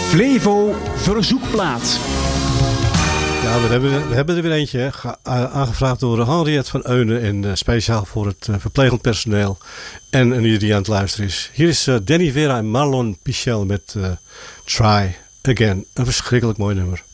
Flevo verzoekplaat. Ja, we hebben er weer eentje, hè, aangevraagd door Henriette van Eunen en speciaal voor het verplegend personeel en iedereen die aan het luisteren is. Hier is Danny Vera en Marlon Pichel met Try Again. Een verschrikkelijk mooi nummer.